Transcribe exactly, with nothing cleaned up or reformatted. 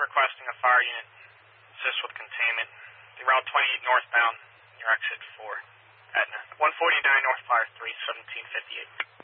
requesting a fire unit assist with containment. The Route twenty-eight northbound, your exit for Etna. one forty-nine North Fire three, seventeen fifty-eight.